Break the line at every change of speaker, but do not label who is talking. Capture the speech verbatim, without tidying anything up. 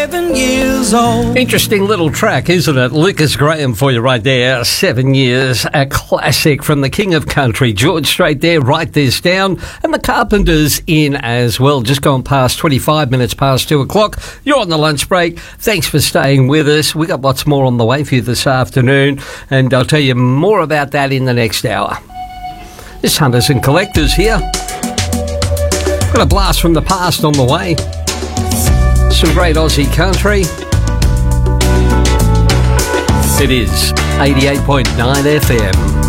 Seven years old.
Interesting little track, isn't it? Lucas Graham for you right there. Seven years, a classic from the King of Country. George Strait there, Write This Down. And the Carpenters in as well. Just gone past twenty-five minutes past two o'clock. You're on the lunch break. Thanks for staying with us. We got lots more on the way for you this afternoon. And I'll tell you more about that in the next hour. This Hunters and Collectors here. Got a blast from the past on the way. Some great Aussie country. It is eighty-eight point nine F M.